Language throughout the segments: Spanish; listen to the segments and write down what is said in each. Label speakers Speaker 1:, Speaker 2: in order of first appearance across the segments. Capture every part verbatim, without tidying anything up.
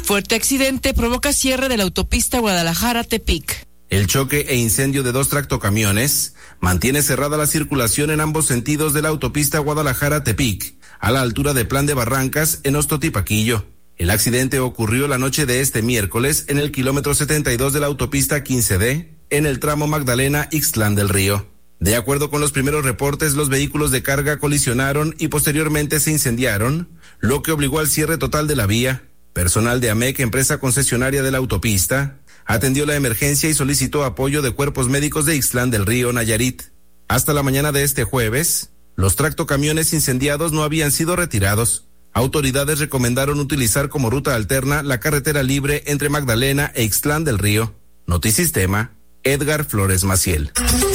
Speaker 1: Fuerte accidente provoca cierre de la autopista Guadalajara-Tepic.
Speaker 2: El choque e incendio de dos tractocamiones mantiene cerrada la circulación en ambos sentidos de la autopista Guadalajara-Tepic, a la altura de Plan de Barrancas, en Ostotipaquillo. El accidente ocurrió la noche de este miércoles en el kilómetro setenta y dos de la autopista quince D, en el tramo Magdalena-Ixtlán del Río. De acuerdo con los primeros reportes, los vehículos de carga colisionaron y posteriormente se incendiaron, lo que obligó al cierre total de la vía. Personal de AMEC, empresa concesionaria de la autopista, atendió la emergencia y solicitó apoyo de cuerpos médicos de Ixtlán del Río, Nayarit. Hasta la mañana de este jueves, los tractocamiones incendiados no habían sido retirados. Autoridades recomendaron utilizar como ruta alterna la carretera libre entre Magdalena e Ixtlán del Río. Notisistema, Edgar Flores Maciel.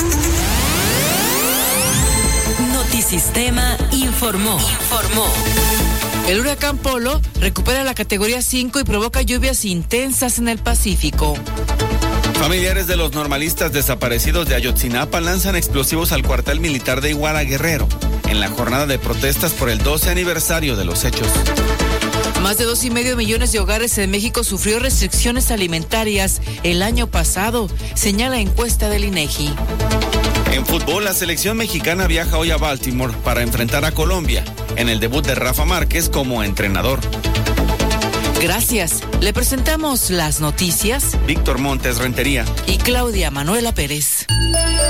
Speaker 3: Notisistema informó. Informó.
Speaker 1: El huracán Polo recupera la categoría cinco y provoca lluvias intensas en el Pacífico.
Speaker 4: Familiares de los normalistas desaparecidos de Ayotzinapa lanzan explosivos al cuartel militar de Iguala Guerrero, en la jornada de protestas por el doce aniversario de los hechos.
Speaker 1: Más de dos y medio millones de hogares en México sufrió restricciones alimentarias el año pasado, señala encuesta del INEGI.
Speaker 4: En fútbol, la selección mexicana viaja hoy a Baltimore para enfrentar a Colombia, en el debut de Rafa Márquez como entrenador.
Speaker 1: Gracias. Le presentamos las noticias.
Speaker 4: Víctor Montes Rentería
Speaker 1: y Claudia Manuela Pérez.